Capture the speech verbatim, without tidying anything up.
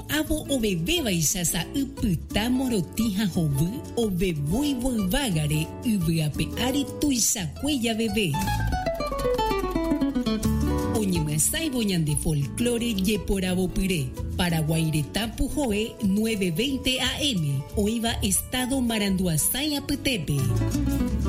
no avo oveve vaichása ypyta morotĩ ha hovy ovevúi voyvágare yvyape ári tuichakue javeve. Oñemyasãivo ñande folclore jeporavopyre. Paraguaireta Pujoe nueve veinte A M. Oiva Estado Maranduasái apytépe.